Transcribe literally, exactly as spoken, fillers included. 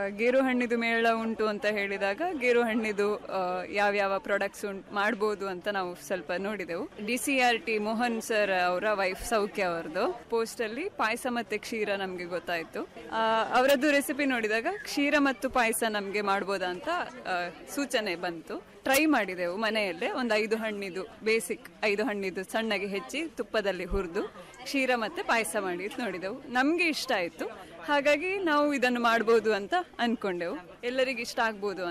ಗೇರು ಹಣ್ಣಿದು ಮೇಳ ಉಂಟು ಅಂತ ಹೇಳಿದಾಗ ಗೇರು ಹಣ್ಣಿದು ಯಾವ್ಯಾವ ಪ್ರಾಡಕ್ಟ್ಸ್ ಉಂಟು ಮಾಡ್ಬೋದು ಅಂತ ನಾವು ಸ್ವಲ್ಪ ನೋಡಿದೆವು. D C R T Mohan sir ಅವರ ವೈಫ್ ಸೌಖ್ಯ ಅವರದು ಪೋಸ್ಟ್ ಅಲ್ಲಿ ಪಾಯಸ ಮತ್ತೆ ಕ್ಷೀರ ನಮ್ಗೆ ಗೊತ್ತಾಯ್ತು. ಅವರದ್ದು ರೆಸಿಪಿ ನೋಡಿದಾಗ ಕ್ಷೀರ ಮತ್ತು ಪಾಯಸ ನಮ್ಗೆ ಮಾಡ್ಬೋದಾ ಅಂತ ಸೂಚನೆ ಬಂತು. ಟ್ರೈ ಮಾಡಿದೆವು ಮನೆಯಲ್ಲೇ. ಒಂದು ಐದು ಹಣ್ಣಿದು ಬೇಸಿಕ್ ಐದು ಹಣ್ಣಿದು ಸಣ್ಣಗೆ ಹೆಚ್ಚಿ ತುಪ್ಪದಲ್ಲಿ ಹುರಿದು ಕ್ಷೀರ ಮತ್ತೆ ಪಾಯಸ ಮಾಡಿ ನೋಡಿದೆವು. ನಮ್ಗೆ ಇಷ್ಟ ಆಯ್ತು, ಹಾಗಾಗಿ ನಾವು ಇದನ್ನು ಮಾಡ್ಬೋದು ಅಂತ ಅನ್ಕೊಂಡೆವು. ಎಲ್ಲರಿಗೆ ಇಷ್ಟ ಆಗ್ಬೋದು